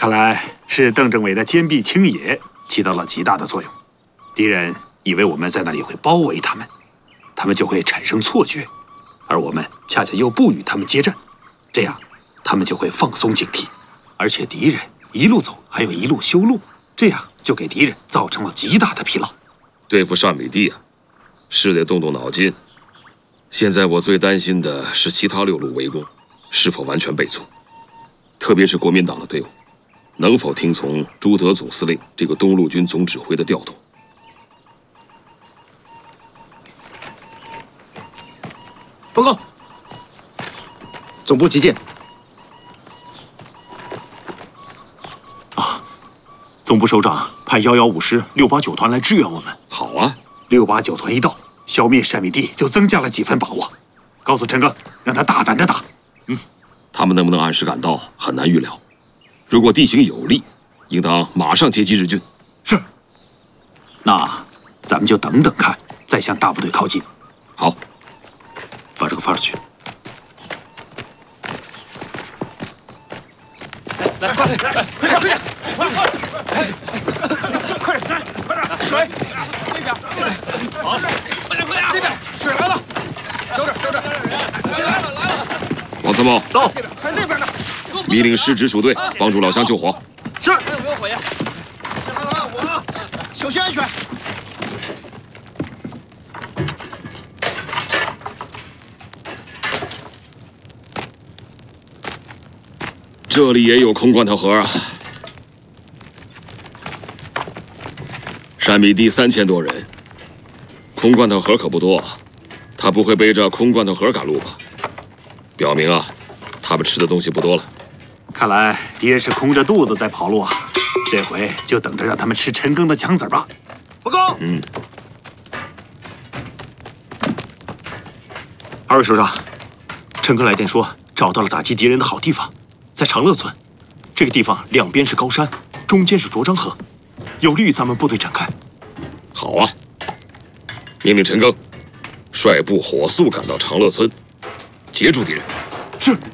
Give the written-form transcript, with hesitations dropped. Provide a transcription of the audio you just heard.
看来是邓政委的坚壁清野起到了极大的作用。敌人以为我们在那里会包围他们，他们就会产生错觉，而我们恰恰又不与他们接战，这样他们就会放松警惕。而且敌人一路走，还有一路修路，这样就给敌人造成了极大的疲劳。 对付单美帝啊，是得动动脑筋。现在我最担心的是其他6路围攻是否完全被挫，特别是国民党的队伍能否听从朱德总司令这个东路军总指挥的调动。 报告，总部急件。总部首长派115师689团来支援我们。 好啊 ，689团一到，消灭单美帝就增加了几分把握。告诉陈赓，让他大胆的打。 他们能不能按时赶到，很难预料。如果地形有利，应当马上截击日军。 是。 那咱们就等等看，再向大部队靠近。 好， 把这个发出去。 来，快点，快点！快点，水，那边，好，快点，那边水来了，收着，来了， 王参谋到， 还有那边呢， 命令师直属队帮助老乡救火。 是。 还有没有火焰？我小心安全。 这里也有空罐头盒啊！单美帝3000多人，空罐头盒可不多，他不会背着空罐头盒赶路吧？表明啊，他们吃的东西不多了。 看来敌人是空着肚子在跑路啊！这回就等着让他们吃陈赓的枪子吧。 报告。2位首长，陈赓来电说找到了打击敌人的好地方。在长乐村，这个地方两边是高山，中间是卓漳河，有利于咱们部队展开。 好啊！命令陈赓率部火速赶到长乐村，截住敌人。 是。